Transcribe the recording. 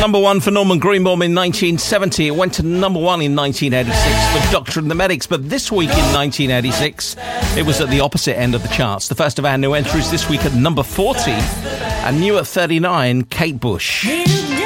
number one for Norman Greenbaum in 1970. It went to number one in 1986 for Doctor and the Medics. But this week in 1986, it was at the opposite end of the charts. The first of our new entries this week at number 40, and new at 39, Kate Bush.